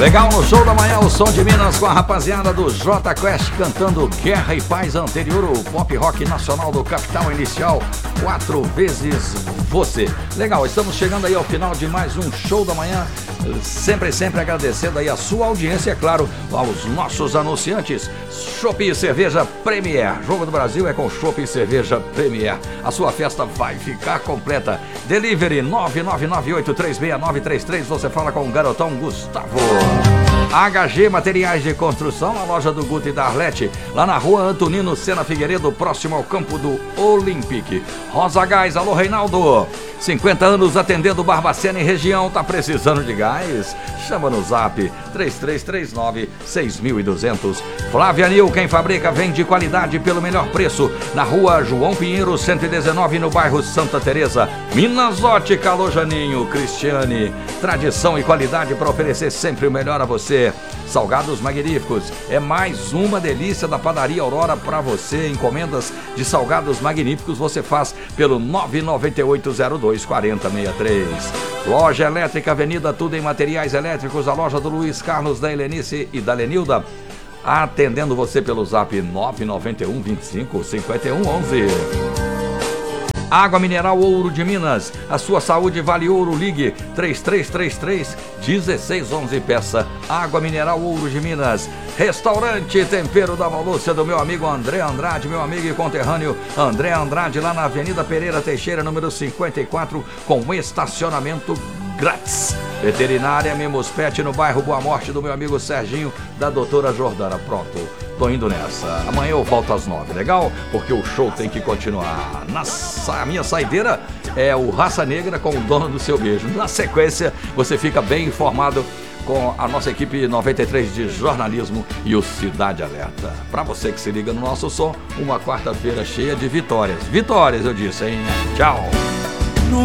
Legal, no show da manhã, o som de Minas com a rapaziada do J Quest cantando Guerra e Paz Anterior, o pop rock nacional do Capital Inicial, 4 vezes você. Legal, estamos chegando aí ao final de mais um show da manhã, sempre agradecendo aí a sua audiência, é claro, aos nossos anunciantes. Chopp e Cerveja Premier, Jogo do Brasil é com Chopp e Cerveja Premier, a sua festa vai ficar completa. Delivery 999836933, você fala com o garotão Gustavo. HG Materiais de Construção, a loja do Guto e da Arlete, lá na rua Antonino Sena Figueiredo, próximo ao campo do Olympique. Rosa Gás, alô Reinaldo, 50 anos atendendo Barbacena e região, tá precisando de gás? Chama no zap 3339-6200. Flávia Nil, quem fabrica, vende qualidade pelo melhor preço, na rua João Pinheiro 119, no bairro Santa Teresa. Minas Ótica, alô Janinho, Cristiane, tradição e qualidade para oferecer sempre o melhor a você. Salgados magníficos, é mais uma delícia da Padaria Aurora para você. Encomendas de salgados magníficos você faz pelo 998024063. Loja Elétrica Avenida, tudo em materiais elétricos, a loja do Luiz Carlos, da Helenice e da Lenilda, atendendo você pelo zap 991255111. Água Mineral Ouro de Minas, a sua saúde vale ouro, ligue 3333-1611, peça Água Mineral Ouro de Minas. Restaurante Tempero da Malúcia, do meu amigo André Andrade, meu amigo e conterrâneo André Andrade, lá na Avenida Pereira Teixeira, número 54, com estacionamento grátis. Veterinária Mimos Pet, no bairro Boa Morte, do meu amigo Serginho, da doutora Jordana. Pronto, tô indo nessa. Amanhã eu volto às 9, legal? Porque o show tem que continuar. A minha saideira é o Raça Negra com o Dono do Seu Beijo. Na sequência, você fica bem informado com a nossa equipe 93 de jornalismo e o Cidade Alerta. Para você que se liga no nosso som, uma quarta-feira cheia de vitórias. Vitórias, eu disse, hein? Tchau!